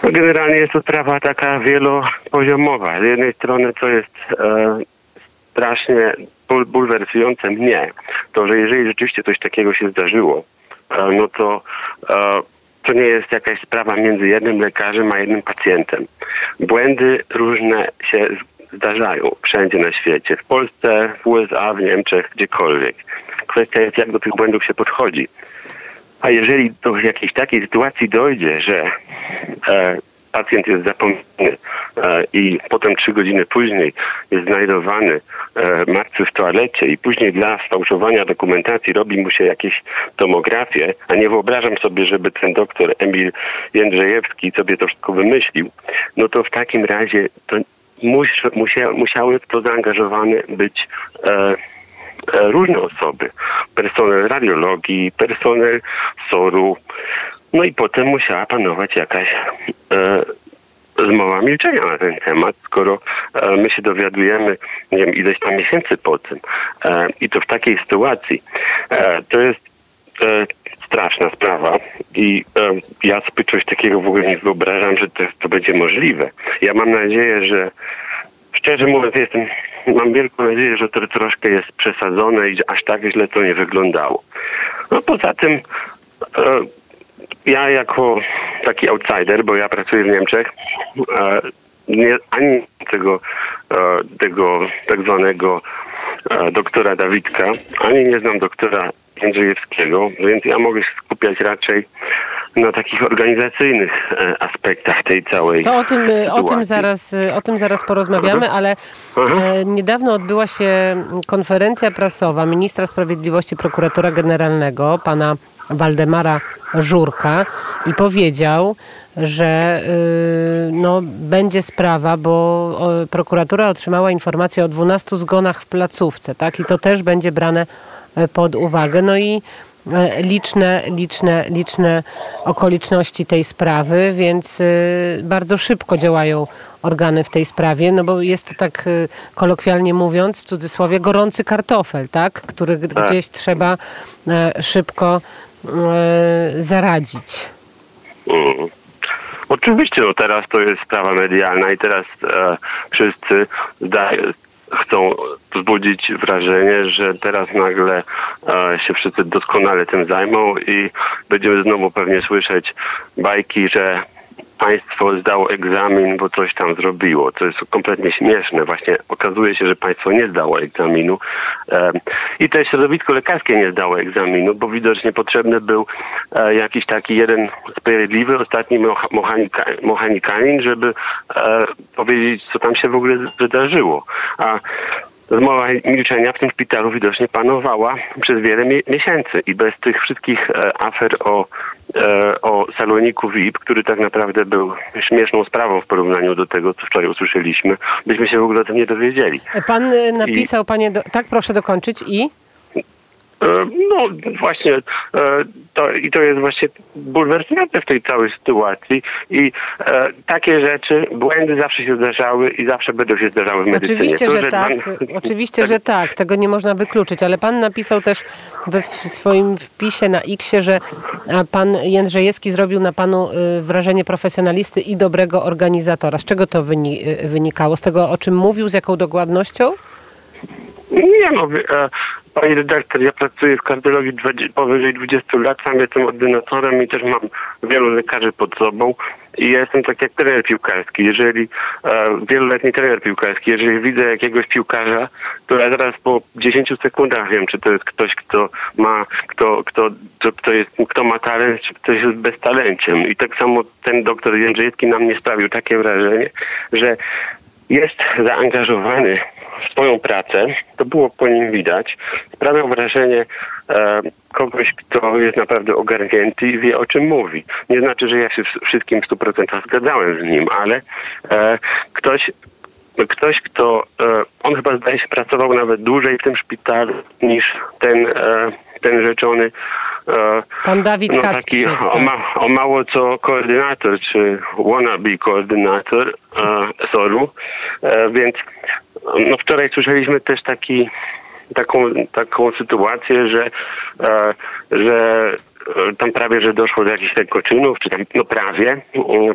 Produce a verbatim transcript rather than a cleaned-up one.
Generalnie jest to sprawa taka wielopoziomowa. Z jednej strony to jest e, strasznie bul- bulwersujące mnie, to że jeżeli rzeczywiście coś takiego się zdarzyło, e, no to e, to nie jest jakaś sprawa między jednym lekarzem a jednym pacjentem. Błędy różne się zdarzają wszędzie na świecie. W Polsce, w U S A, w Niemczech, gdziekolwiek. Kwestia jest, jak do tych błędów się podchodzi. A jeżeli do jakiejś takiej sytuacji dojdzie, że e, pacjent jest zapomniany e, i potem trzy godziny później jest znajdowany e, martwy w toalecie i później dla sfałszowania dokumentacji robi mu się jakieś tomografie, a nie wyobrażam sobie, żeby ten doktor Emil Jędrzejewski sobie to wszystko wymyślił, no to w takim razie to mus, musia, musiały w to zaangażowane być e, różne osoby. Personel radiologii, personel soru. No i potem musiała panować jakaś e, zmowa milczenia na ten temat, skoro e, my się dowiadujemy, nie wiem, ileś tam miesięcy po tym. E, I to w takiej sytuacji. E, to jest e, straszna sprawa i e, ja sobie coś takiego w ogóle nie wyobrażam, że to, to będzie możliwe. Ja mam nadzieję, że szczerze mówiąc, jestem, mam wielką nadzieję, że to troszkę jest przesadzone i aż tak źle to nie wyglądało. No poza tym e, ja jako taki outsider, bo ja pracuję w Niemczech, e, nie, ani tego, e, tego tak zwanego e, doktora Dawidka, ani nie znam doktora Jędrzejewskiego, więc ja mogę się skupiać raczej na takich organizacyjnych e, aspektach tej całej To o tym, sytuacji. o tym zaraz, o tym zaraz porozmawiamy, ale e, niedawno odbyła się konferencja prasowa ministra sprawiedliwości, prokuratora generalnego, pana Waldemara Żurka i powiedział, że y, no, będzie sprawa, bo o, prokuratura otrzymała informację o dwunastu zgonach w placówce, tak? I to też będzie brane pod uwagę. No i liczne, liczne, liczne okoliczności tej sprawy, więc bardzo szybko działają organy w tej sprawie, no bo jest to tak kolokwialnie mówiąc, w cudzysłowie, gorący kartofel, tak? Który gdzieś trzeba szybko zaradzić. Mm. Oczywiście, no teraz to jest sprawa medialna i teraz e, wszyscy zdają, chcą wzbudzić wrażenie, że teraz nagle e, się wszyscy doskonale tym zajmą i będziemy znowu pewnie słyszeć bajki, że państwo zdało egzamin, bo coś tam zrobiło. To jest kompletnie śmieszne. Właśnie okazuje się, że państwo nie zdało egzaminu e, i też środowisko lekarskie nie zdało egzaminu, bo widocznie potrzebny był e, jakiś taki jeden sprawiedliwy, ostatni mechanika, mechanikanin, żeby e, powiedzieć, co tam się w ogóle wydarzyło. A zmowa milczenia w tym szpitalu widocznie panowała przez wiele mi- miesięcy i bez tych wszystkich e, afer o, e, o saloniku V I P, który tak naprawdę był śmieszną sprawą w porównaniu do tego, co wczoraj usłyszeliśmy, byśmy się w ogóle o tym nie dowiedzieli. Pan napisał, I... panie, do... tak proszę dokończyć i? No właśnie, to, i to jest właśnie bulwersujące w tej całej sytuacji i e, takie rzeczy, błędy zawsze się zdarzały i zawsze będą się zdarzały w medycynie. Oczywiście, to, że, że tak, pan... oczywiście, tak. że tak, tego nie można wykluczyć, ale pan napisał też we w swoim wpisie na X-ie, że pan Jędrzejewski zrobił na panu wrażenie profesjonalisty i dobrego organizatora. Z czego to wyni- wynikało? Z tego, o czym mówił, z jaką dokładnością? Nie no, e, pani redaktor, ja pracuję w kardiologii dwadzieścia, powyżej dwudziestu lat, sam jestem ordynatorem i też mam wielu lekarzy pod sobą i ja jestem tak jak trener piłkarski. Jeżeli, e, wieloletni trener piłkarski, jeżeli widzę jakiegoś piłkarza, to ja zaraz po dziesięciu sekundach wiem, czy to jest ktoś, kto ma, kto, kto, kto, kto, jest, kto ma talent, czy ktoś jest beztalenciem. I tak samo ten doktor Jędrzejewski na mnie sprawił takie wrażenie, że jest zaangażowany w swoją pracę, to było po nim widać, sprawiał wrażenie e, kogoś, kto jest naprawdę ogarnięty i wie, o czym mówi. Nie znaczy, że ja się w wszystkim w stu procentach zgadzałem z nim, ale e, ktoś, ktoś, kto, e, on chyba zdaje się pracował nawet dłużej w tym szpitalu niż ten, e, ten rzeczony Pan Dawid no, Kacprzyk, taki tak. o, ma, o mało co koordynator, czy wannabe koordynator e, soru, e, więc no, wczoraj słyszeliśmy też taki, taką, taką sytuację, że, e, że tam prawie, że doszło do jakichś rękoczynów, czy tam, no prawie,